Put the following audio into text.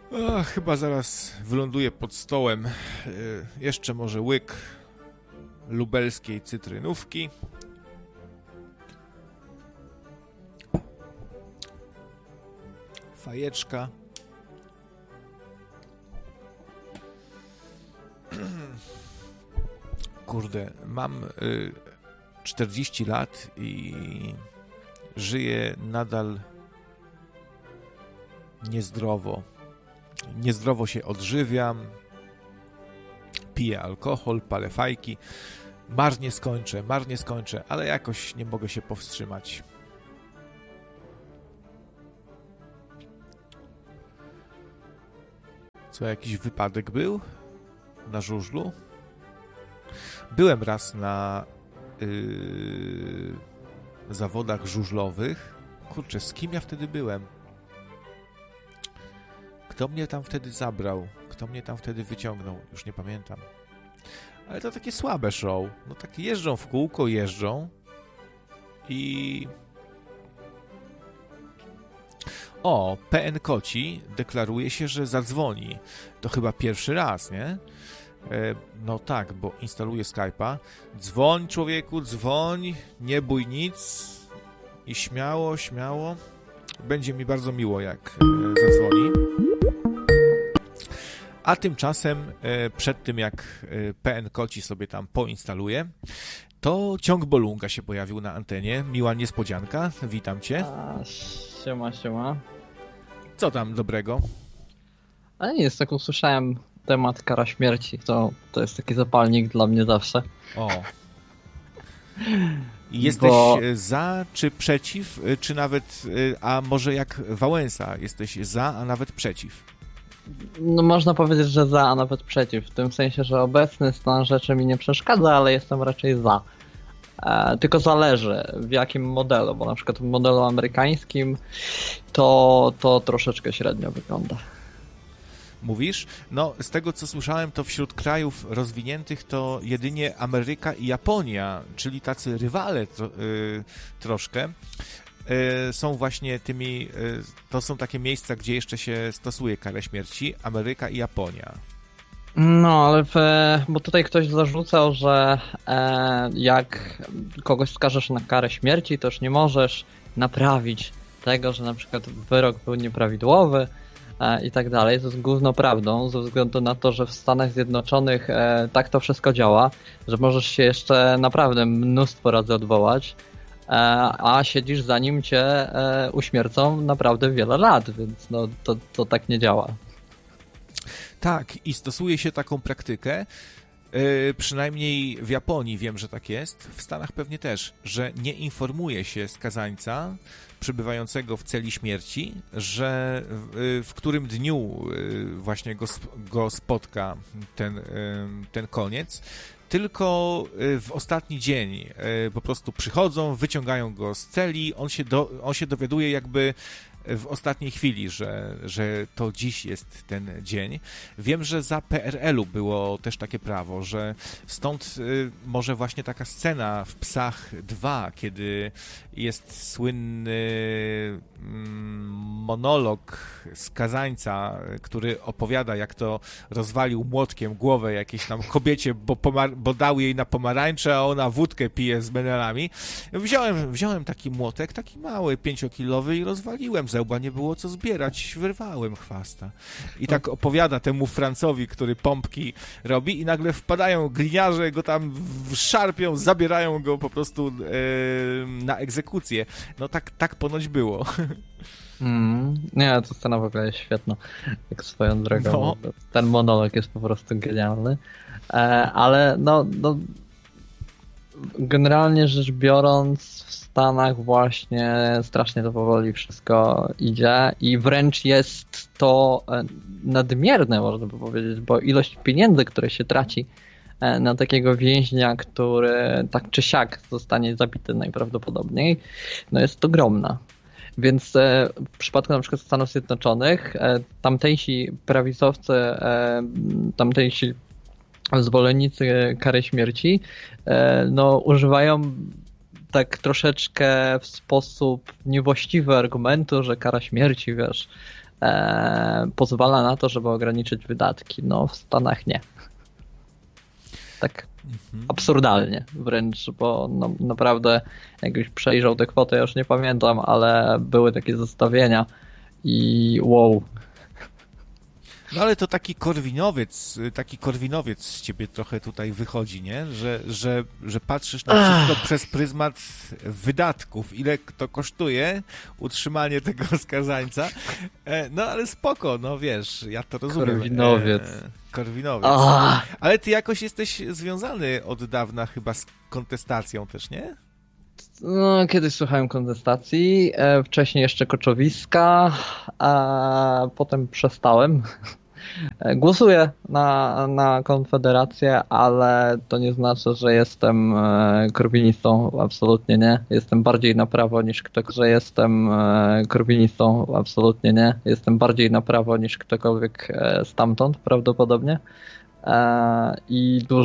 Chyba zaraz wyląduję pod stołem. Jeszcze może łyk lubelskiej cytrynówki. Fajeczka. Kurde, mam 40 lat i żyję nadal niezdrowo. Niezdrowo się odżywiam, piję alkohol, palę fajki. Marnie skończę, ale jakoś nie mogę się powstrzymać. Co, jakiś wypadek był na żużlu? Byłem raz na zawodach żużlowych. Kurczę, z kim ja wtedy byłem? Kto mnie tam wtedy zabrał? Kto mnie tam wtedy wyciągnął? Już nie pamiętam. Ale to takie słabe show. No tak jeżdżą w kółko, i... O, PN Koci deklaruje się, że zadzwoni. To chyba pierwszy raz, nie? No tak, bo instaluje Skype'a. Dzwoń, człowieku, dzwoń, nie bój nic i śmiało. Będzie mi bardzo miło, jak zadzwoni. A tymczasem, przed tym jak PN Koci sobie tam poinstaluje, to ciąg Bolunga się pojawił na antenie. Miła niespodzianka, witam cię. Siema. Co tam dobrego? Ale nic, tak usłyszałem temat kara śmierci, to jest taki zapalnik dla mnie zawsze. O. Jesteś za czy przeciw, czy nawet, a może jak Wałęsa, jesteś za, a nawet przeciw? No można powiedzieć, że za, a nawet przeciw. W tym sensie, że obecny stan rzeczy mi nie przeszkadza, ale jestem raczej za. Tylko zależy w jakim modelu, bo na przykład w modelu amerykańskim to troszeczkę średnio wygląda. Mówisz? No, z tego co słyszałem, to wśród krajów rozwiniętych to jedynie Ameryka i Japonia, czyli tacy rywale troszkę, są właśnie tymi, to są takie miejsca, gdzie jeszcze się stosuje karę śmierci, Ameryka i Japonia. No, ale bo tutaj ktoś zarzucał, że jak kogoś skażesz na karę śmierci, to już nie możesz naprawić tego, że na przykład wyrok był nieprawidłowy i tak dalej. To jest gówno prawdą, ze względu na to, że w Stanach Zjednoczonych tak to wszystko działa, że możesz się jeszcze naprawdę mnóstwo razy odwołać, a siedzisz zanim cię uśmiercą naprawdę wiele lat, więc no, to tak nie działa. Tak, i stosuje się taką praktykę, przynajmniej w Japonii wiem, że tak jest, w Stanach pewnie też, że nie informuje się skazańca przebywającego w celi śmierci, że w którym dniu właśnie go spotka ten koniec, tylko w ostatni dzień po prostu przychodzą, wyciągają go z celi, on się dowiaduje jakby w ostatniej chwili, że to dziś jest ten dzień. Wiem, że za PRL-u było też takie prawo, że stąd może właśnie taka scena w Psach 2, kiedy jest słynny monolog skazańca, który opowiada, jak to rozwalił młotkiem głowę jakiejś tam kobiecie, bo dał jej na pomarańcze, a ona wódkę pije z menelami. Wziąłem taki młotek, taki mały, 5-kilowy i rozwaliłem zęba, nie było co zbierać, wyrwałem chwasta. I tak opowiada temu Francowi, który pompki robi i nagle wpadają gliniarze, go tam szarpią, zabierają go po prostu na egzekucję. No tak ponoć było. Nie, to scena w ogóle jest świetna, jak swoją drogą. No. Ten monolog jest po prostu genialny. Ale no generalnie rzecz biorąc w Stanach właśnie strasznie to powoli wszystko idzie i wręcz jest to nadmierne, można by powiedzieć, bo ilość pieniędzy, które się traci na takiego więźnia, który tak czy siak zostanie zabity najprawdopodobniej, no jest ogromna. Więc w przypadku na przykład Stanów Zjednoczonych tamtejsi prawicowcy, tamtejsi zwolennicy kary śmierci no, używają tak troszeczkę w sposób niewłaściwy argumentu, że kara śmierci, wiesz, pozwala na to, żeby ograniczyć wydatki. No w Stanach nie. Tak absurdalnie wręcz, bo no, naprawdę jakbyś przejrzał te kwoty, ja już nie pamiętam, ale były takie zestawienia i wow. No ale to taki korwinowiec z ciebie trochę tutaj wychodzi, nie? Że patrzysz na wszystko przez pryzmat wydatków, ile to kosztuje utrzymanie tego skazańca. No ale spoko, no wiesz, ja to rozumiem. Korwinowiec. Ale ty jakoś jesteś związany od dawna chyba z kontestacją też, nie? No, kiedyś słuchałem kontestacji, wcześniej jeszcze koczowiska, a potem przestałem. Głosuję na Konfederację, ale to nie znaczy, że jestem korwinistą, absolutnie nie. Jestem bardziej na prawo niż ktokolwiek stamtąd prawdopodobnie. I dużo